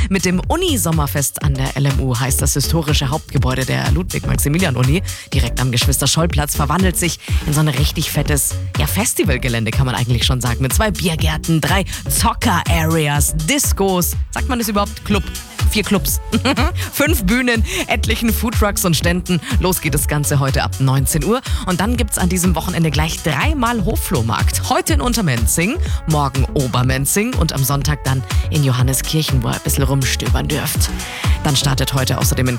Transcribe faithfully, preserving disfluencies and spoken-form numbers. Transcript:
Mit dem Uni-Sommerfest an der L M U heißt das historische Hauptgebäude der Ludwig-Maximilian-Uni direkt am Geschwister-Scholl-Platz verwandelt sich in so ein richtig fettes ja, Festivalgelände, kann man eigentlich schon sagen. Mit zwei Biergärten, drei Zocker-Areas, Discos. Sagt man das überhaupt? Club? Vier Clubs, fünf Bühnen, etlichen Foodtrucks und Ständen. Los geht das Ganze heute ab neunzehn Uhr. Und dann gibt's an diesem Wochenende gleich dreimal Hofflohmarkt. Heute in Untermenzing, morgen Obermenzing und am Sonntag dann in Johanneskirchen, wo ihr ein bisschen rumstöbern dürft. Dann startet heute außerdem in